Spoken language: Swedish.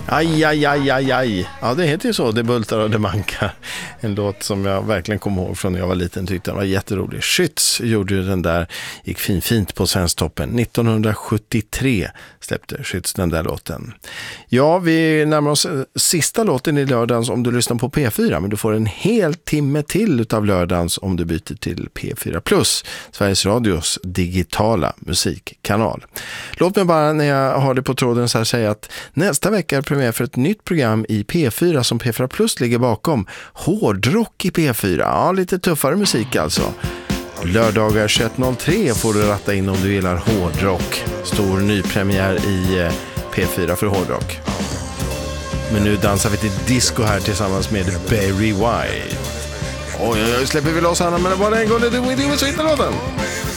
Aj, aj, aj, aj, aj. Ja, det heter ju så, Det bultar och det mankar. En låt som jag verkligen kommer ihåg från när jag var liten, tyckte den var jätterolig. Schütz gjorde ju den där, gick fint på Svensktoppen. 1973 släppte Schütz den där låten. Ja, vi närmar oss sista låten i lördagens om du lyssnar på P4, men du får en hel timme till utav lördagens om du byter till P4+, Sveriges Radios digitala musikkanal. Låt mig bara när jag har det på tråden så här säga att nästa vecka är premiär för ett nytt program i P4 som P4+ ligger bakom. Hårdrock i P4. Ja, lite tuffare musik alltså. Lördagar 21.03 får du ratta in om du gillar hårdrock. Stor nypremiär i P4 för hårdrock. Men nu dansar vi till disco här tillsammans med Barry White. Oj, släpper vi loss Hanna, men det var en gång det är så hittar låten.